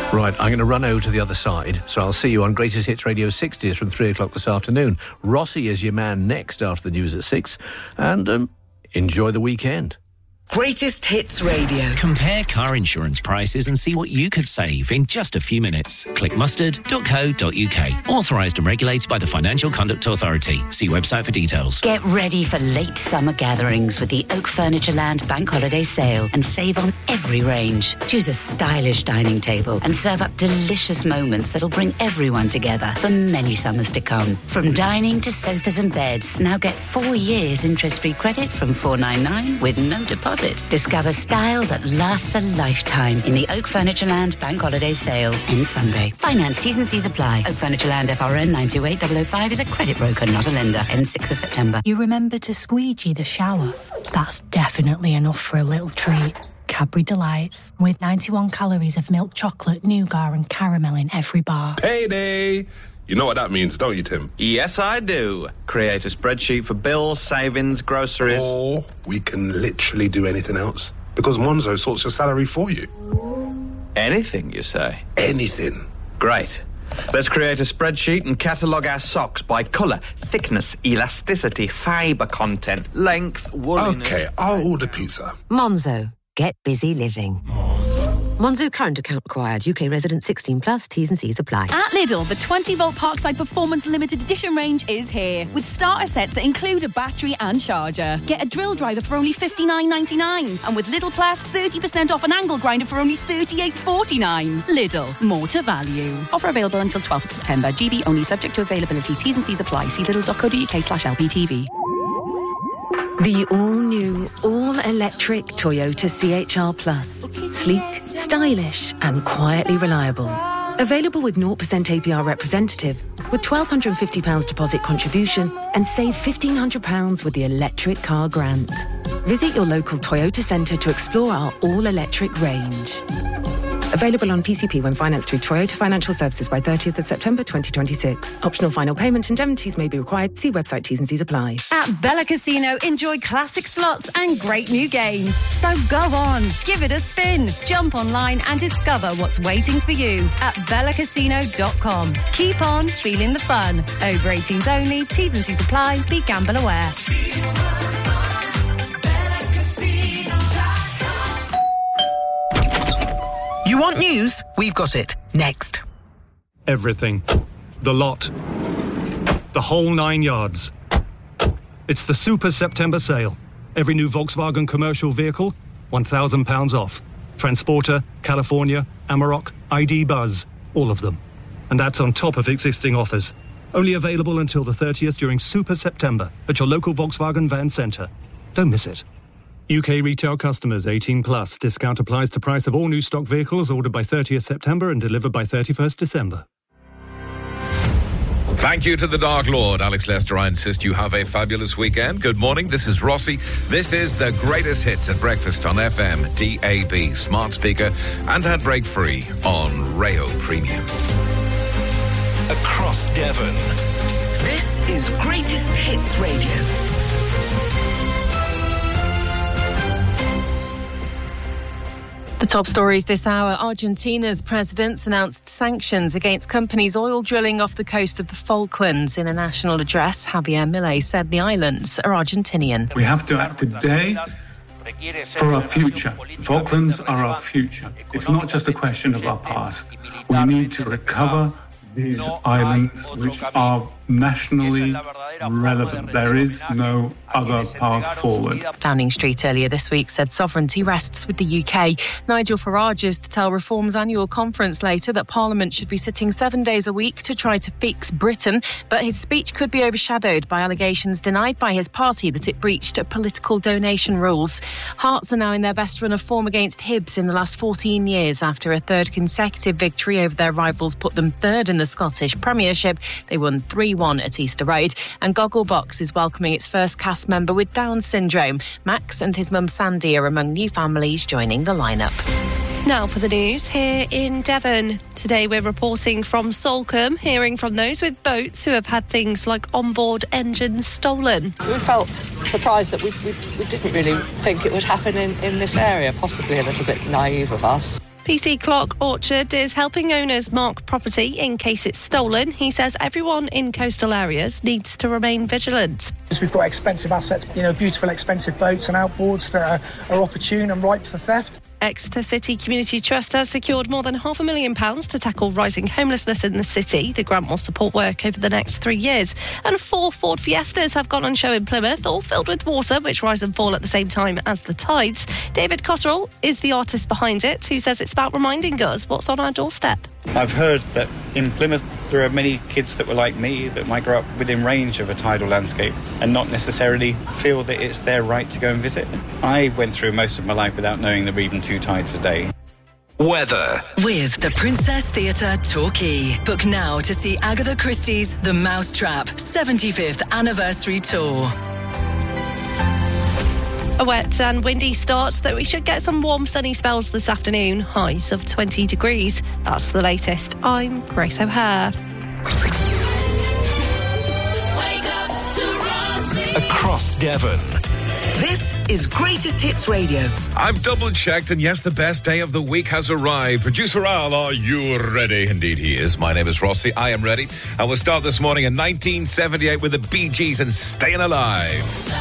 Right, I'm going to run over to the other side, so I'll see you on Greatest Hits Radio 60s from 3 o'clock this afternoon. Rossi is your man next after the news at 6, and enjoy the weekend. Greatest Hits Radio. Compare car insurance prices and see what you could save in just a few minutes. Click mustard.co.uk. Authorised and regulated by the Financial Conduct Authority. See website for details. Get ready for late summer gatherings with the Oak Furniture Land Bank Holiday Sale and save on every range. Choose a stylish dining table and serve up delicious moments that'll bring everyone together for many summers to come. From dining to sofas and beds, now get 4 years interest-free credit from $499 with no deposit. Discover style that lasts a lifetime in the Oak Furniture Land Bank Holiday Sale ends Sunday. Finance T's and C's apply. Oak Furniture Land FRN 928005 is a credit broker, not a lender. Ends 6th of September. You remember to squeegee the shower? That's definitely enough for a little treat. Cadbury Delights, with 91 calories of milk chocolate, nougat and caramel in every bar. Payday! You know what that means, don't you, Tim? Yes, I do. Create a spreadsheet for bills, savings, groceries. Or we can literally do anything else, because Monzo sorts your salary for you. Anything, you say? Anything. Great. Let's create a spreadsheet and catalogue our socks by colour, thickness, elasticity, fibre content, length, wooliness... OK, I'll order pizza. Monzo. Get busy living. Monzo current account required. UK resident 16 plus. T's and C's apply. At Lidl, the 20-volt Parkside Performance Limited Edition range is here, with starter sets that include a battery and charger. Get a drill driver for only $59.99, and with Lidl Plus, 30% off an angle grinder for only $38.49. Lidl, more to value. Offer available until 12th of September. GB only, subject to availability. T's and C's apply. See lidl.co.uk/LPTV. The all-new, all-electric Toyota CHR Plus. Sleek, stylish and quietly reliable. Available with 0% APR representative, with £1,250 deposit contribution and save £1,500 with the electric car grant. Visit your local Toyota centre to explore our all-electric range. Available on PCP when financed through Toyota Financial Services by 30th of September 2026. Optional final payment indemnities may be required. See website T's and C's apply. At Bella Casino, enjoy classic slots and great new games. So go on, give it a spin. Jump online and discover what's waiting for you at bellacasino.com. Keep on feeling the fun. Over 18s only. T's and C's apply. Be gamble aware. You want news? We've got it. Next. Everything. The lot. The whole 9 yards. It's the Super September sale. Every new Volkswagen commercial vehicle, £1,000 off. Transporter, California, Amarok, ID Buzz, all of them. And that's on top of existing offers. Only available until the 30th during Super September at your local Volkswagen van centre. Don't miss it. UK retail customers 18 plus. Discount applies to price of all new stock vehicles ordered by 30th September and delivered by 31st December. Thank you to the Dark Lord, Alex Lester. I insist you have a fabulous weekend. Good morning, this is Rossi. This is the greatest hits at breakfast on FM, DAB, smart speaker and handbrake free on Rayo Premium. Across Devon. This is Greatest Hits Radio. The top stories this hour. Argentina's president announced sanctions against companies oil drilling off the coast of the Falklands. In a national address, Javier Milei said the islands are Argentinian. We have to act today for our future. Falklands are our future. It's not just a question of our past. We need to recover these islands which are nationally relevant. There is no other path forward. Downing Street earlier this week said sovereignty rests with the UK. Nigel Farage is to tell Reform's annual conference later that Parliament should be sitting 7 days a week to try to fix Britain, but his speech could be overshadowed by allegations denied by his party that it breached political donation rules. Hearts are now in their best run of form against Hibs in the last 14 years after a third consecutive victory over their rivals put them third in the Scottish Premiership. They won 3-1 at Easter Road, and Gogglebox is welcoming its first cast member with Down syndrome. Max and his mum Sandy are among new families joining the lineup. Now for the news here in Devon. Today we're reporting from Salcombe, hearing from those with boats who have had things like onboard engines stolen. We felt surprised that we didn't really think it would happen in this area, possibly a little bit naive of us. PC Clock Orchard is helping owners mark property in case it's stolen. He says everyone in coastal areas needs to remain vigilant. We've got expensive assets, beautiful expensive boats and outboards that are opportune and ripe for theft. Exeter City Community Trust has secured more than £500,000 to tackle rising homelessness in the city. The grant will support work over the next 3 years. And 4 Ford Fiestas have gone on show in Plymouth, all filled with water, which rise and fall at the same time as the tides. David Cotterill is the artist behind it, who says it's about reminding us what's on our doorstep. I've heard that in Plymouth there are many kids that were like me that might grow up within range of a tidal landscape and not necessarily feel that it's their right to go and visit. I went through most of my life without knowing there were even 2 tides a day. Weather. With the Princess Theatre Torquay. Book now to see Agatha Christie's The Mousetrap 75th Anniversary Tour. A wet and windy start, though we should get some warm sunny spells this afternoon. Highs of 20 degrees. That's the latest. I'm Grace O'Hare. Across Devon. This is Greatest Hits Radio. I've double-checked, and yes, the best day of the week has arrived. Producer Al, are you ready? Indeed he is. My name is Rossi. I am ready. And we'll start this morning in 1978 with the Bee Gees and Staying Alive.